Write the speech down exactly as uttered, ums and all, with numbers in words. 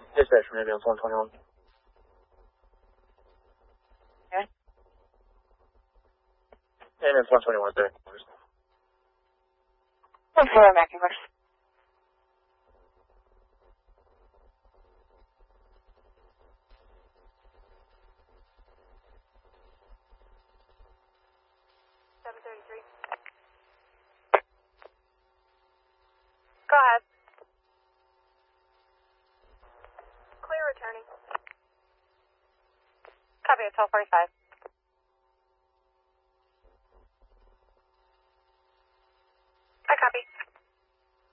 Dispatch from ambulance one twenty-one. Okay. Ambulance one twenty-one, thirty. Thanks for back in first. seven thirty-three. Go ahead. Clear returning. Copy at twelve forty-five.